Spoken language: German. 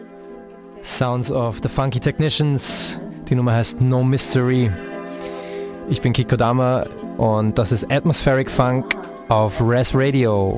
Sounds of the Funky Technicians. Die Nummer heißt No Mystery. Ich bin Kiko Dama und das ist Atmospheric Funk auf Res Radio.